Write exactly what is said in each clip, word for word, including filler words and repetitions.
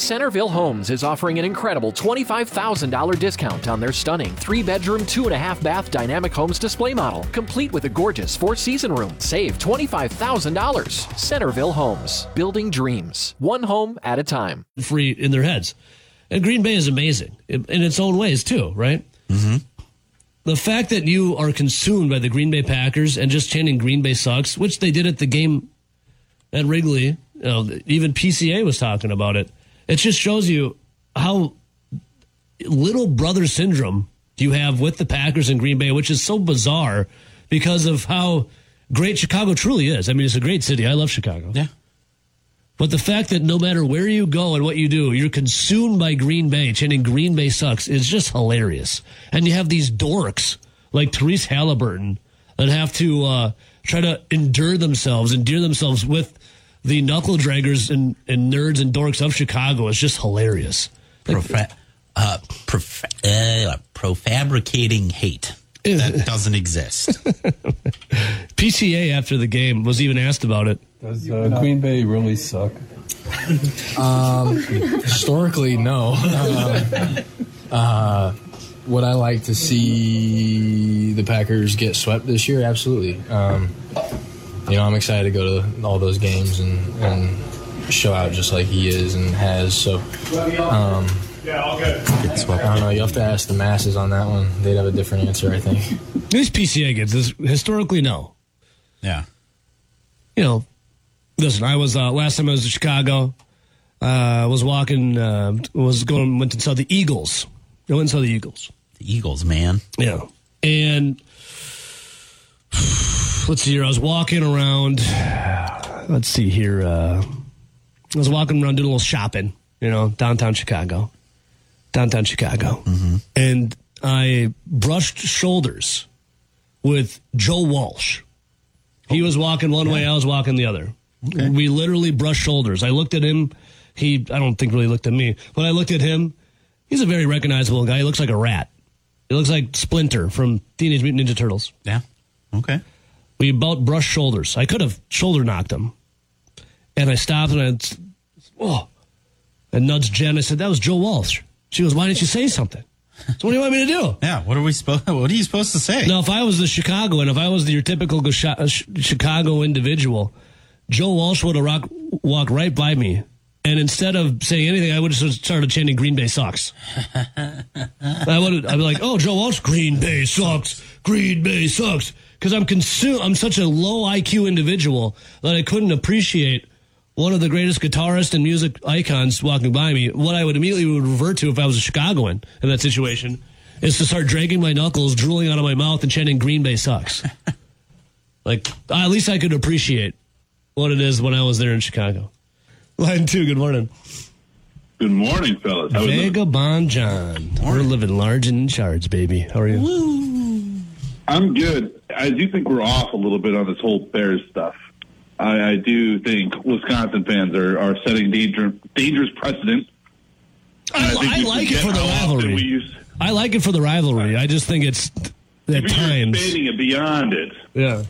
Centerville Homes is offering an incredible twenty-five thousand dollars discount on their stunning three-bedroom, two-and-a-half-bath Dynamic Homes display model, complete with a gorgeous four-season room. Save twenty-five thousand dollars. Centerville Homes, building dreams, one home at a time. Free in their heads. And Green Bay is amazing in its own ways, too, right? Mm-hmm. The fact that you are consumed by the Green Bay Packers and just chanting Green Bay sucks, which they did at the game at Wrigley, you know, even P C A was talking about it. It just shows you how little brother syndrome you have with the Packers and Green Bay, which is so bizarre because of how great Chicago truly is. I mean, it's a great city. I love Chicago. Yeah. But the fact that no matter where you go and what you do, you're consumed by Green Bay, chanting Green Bay sucks, is just hilarious. And you have these dorks like Therese Halliburton that have to uh, try to endure themselves, endear themselves with the knuckle draggers and, and nerds and dorks of Chicago. Is just hilarious. Profa- uh, prof- uh, profabricating hate. That doesn't exist. P C A after the game was even asked about it. Does uh, Green Bay really suck? Um, historically, no. Uh, uh, would I like to see the Packers get swept this year? Absolutely. Um, you know, I'm excited to go to all those games and, and show out just like he is and has. So, um, Get swept. I don't know. You have to ask the masses on that one. They'd have a different answer, I think. These P C A kids, this, historically, no. Yeah. You know, listen, I was, uh, last time I was in Chicago, I uh, was walking, uh, was going, went and saw the Eagles. I went and saw the Eagles. The Eagles, man. Yeah. And let's see here. I was walking around, let's see here. Uh, I was walking around doing a little shopping, you know, downtown Chicago. Downtown Chicago. Mm-hmm. And I brushed shoulders with Joe Walsh. He was walking one way, I was walking the other. Okay. We literally brushed shoulders. I looked at him. He, I don't think really looked at me. But I looked at him. He's a very recognizable guy. He looks like a rat. He looks like Splinter from Teenage Mutant Ninja Turtles. Yeah. Okay. We about brushed shoulders. I could have shoulder knocked him. And I stopped and I, oh, I nudged Jen. I said, that was Joe Walsh. She goes, why didn't you say something? So what do you want me to do? Yeah. What are we supposed? What are you supposed to say? Now, if I was the Chicagoan, if I was your typical Chicago individual, Joe Walsh would have rock, walked right by me. And instead of saying anything, I would have started chanting Green Bay sucks. I would I'd be like, oh, Joe Walsh, Green Bay sucks. Green Bay sucks. Because I'm consumed. I'm such a low I Q individual that I couldn't appreciate one of the greatest guitarists and music icons walking by me. What I would immediately would revert to if I was a Chicagoan in that situation is to start dragging my knuckles, drooling out of my mouth, and chanting Green Bay sucks. Like, at least I could appreciate what it is when I was there in Chicago. Line two, good morning. Good morning, fellas. How Vagabond John. We're living large and in charge, baby. How are you? Woo. I'm good. I do think we're off a little bit on this whole Bears stuff. I, I do think Wisconsin fans are, are setting danger, dangerous precedent. I, I, I like it for the rivalry. Use, I like it for the rivalry. I just think it's at times. You're expanding it beyond it. Yeah.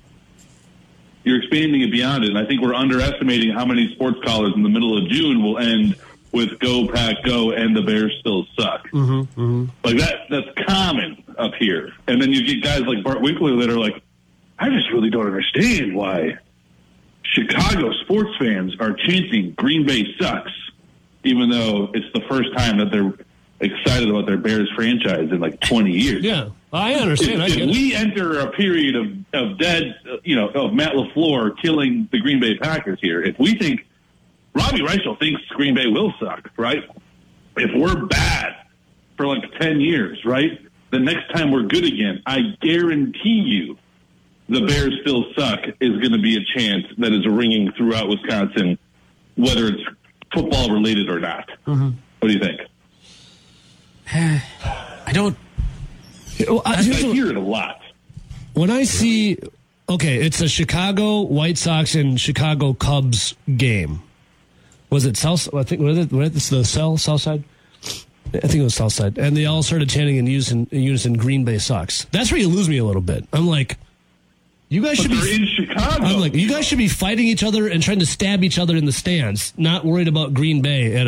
You're expanding it beyond it, and I think we're underestimating how many sports callers in the middle of June will end with "Go Pack Go" and the Bears still suck. Mm-hmm, mm-hmm. Like that, that's common up here. And then you get guys like Bart Winkler that are like, I just really don't understand why Chicago sports fans are chanting Green Bay sucks, even though it's the first time that they're excited about their Bears franchise in like twenty years. Yeah, I understand. If, I if get we it. enter a period of, of dead, you know, of Matt LaFleur killing the Green Bay Packers here, if we think Robbie Reichel thinks Green Bay will suck, right? If we're bad for like ten years, right? The next time we're good again, I guarantee you the Bears still suck is going to be a chant that is ringing throughout Wisconsin, whether it's football related or not. Mm-hmm. What do you think? I don't. Well, I, I hear it a lot. When I see, okay, it's a Chicago White Sox and Chicago Cubs game. Was it South? I think was it, was it the South South Side? I think it was South Side, and they all started chanting in unison, in unison "Green Bay sucks." That's where you lose me a little bit. I'm like, you guys But should they're be in Chicago. I'm like, you guys should be fighting each other and trying to stab each other in the stands, not worried about Green Bay at